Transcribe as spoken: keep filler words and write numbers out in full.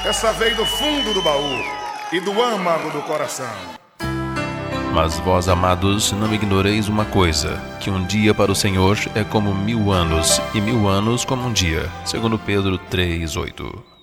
Essa veio do fundo do baú e do âmago do coração. Mas vós, amados, não ignoreis uma coisa, que um dia para o Senhor é como mil anos, e mil anos como um dia. Segundo Pedro três, oito.